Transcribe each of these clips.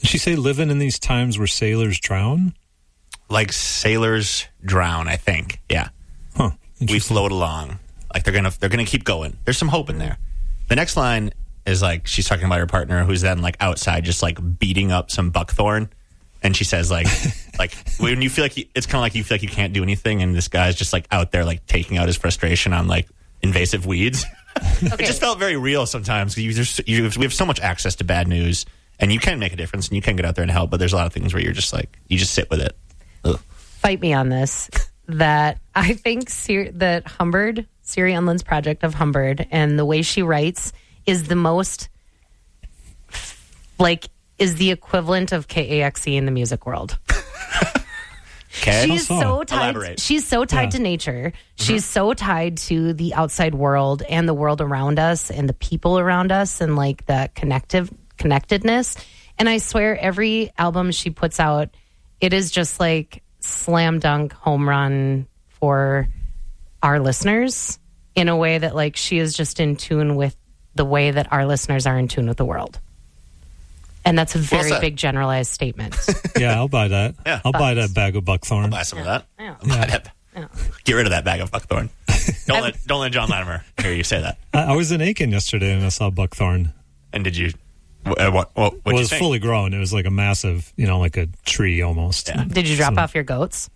Did she say living in these times where sailors drown? Like sailors drown, I think. Yeah. Huh. We float along. Like they're gonna keep going. There's some hope in there. The next line is like she's talking about her partner who's then like outside just like beating up some buckthorn. And she says like when you feel like it's kind of like you feel like you can't do anything, and this guy's just like out there like taking out his frustration on like invasive weeds. Okay. It just felt very real sometimes because we have so much access to bad news, and you can make a difference and you can get out there and help. But there's a lot of things where you're just like you just sit with it. Ugh. Fight me on this. That I think that Humbird, Siri Unland's project of Humbird, and the way she writes is the most is the equivalent of KAXE in the music world. Okay. She's so tied. Elaborate. She's so tied to nature. She's so tied to the outside world and the world around us and the people around us and like the connectedness. And I swear, every album she puts out, it is just like slam dunk home run for our listeners in a way that like she is just in tune with the way that our listeners are in tune with the world. And that's a very big generalized statement. Yeah, I'll buy that. Yeah. I'll buy that bag of buckthorn. I'll buy some of that. Yeah. I'll buy that. Yeah. Get rid of that bag of buckthorn. Don't let John Latimer hear you say that. I was in Aiken yesterday and I saw buckthorn. And did you? What it was fully grown. It was like a massive, like a tree almost. Yeah. Did you drop off your goats?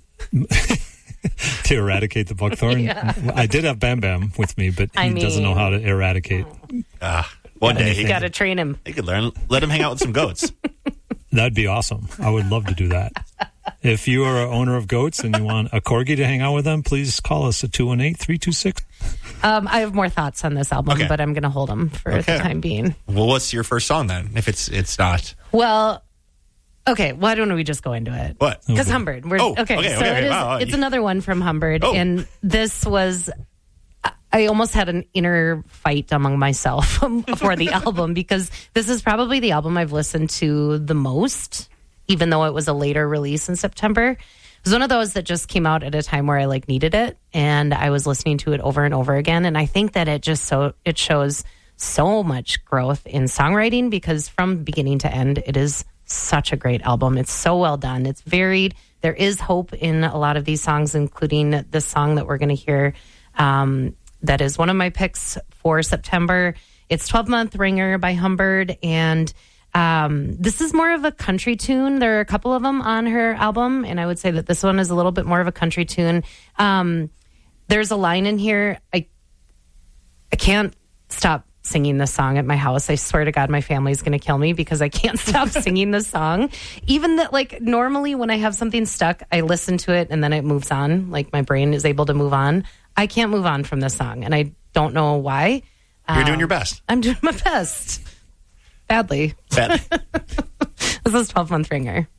To eradicate the buckthorn? Yeah. I did have Bam Bam with me, but he doesn't know how to eradicate. One day you got to train him. He could learn. Let him hang out with some goats. That'd be awesome. I would love to do that. If you are an owner of goats and you want a corgi to hang out with them, please call us at 218-326. I have more thoughts on this album, but I'm going to hold them for the time being. Well, what's your first song then? If it's not. Well, okay. Why don't we just go into it? What? Because Humbird. It's another one from Humbird, and this was. I almost had an inner fight among myself for the album because this is probably the album I've listened to the most, even though it was a later release in September. It was one of those that just came out at a time where I needed it, and I was listening to it over and over again. And I think that it shows so much growth in songwriting because from beginning to end, it is such a great album. It's so well done. It's varied. There is hope in a lot of these songs, including the song that we're going to hear. That is one of my picks for September. It's 12-Month Ringer by Humbird, and this is more of a country tune. There are a couple of them on her album, and I would say that this one is a little bit more of a country tune. There's a line in here. I can't stop singing this song at my house. I swear to God, my family's going to kill me because I can't stop singing this song. Even that, normally when I have something stuck, I listen to it and then it moves on. My brain is able to move on. I can't move on from this song, and I don't know why. You're doing your best. I'm doing my best. Badly. Badly. This is 12-Month Ringer.